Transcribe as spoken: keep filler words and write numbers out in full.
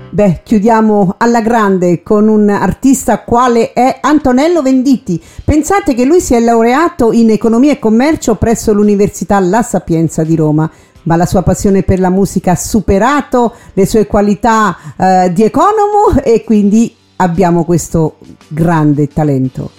Beh, chiudiamo alla grande con un artista quale è Antonello Venditti. Pensate che lui si è laureato in economia e commercio presso l'Università La Sapienza di Roma, ma la sua passione per la musica ha superato le sue qualità eh, di economo, e quindi abbiamo questo grande talento.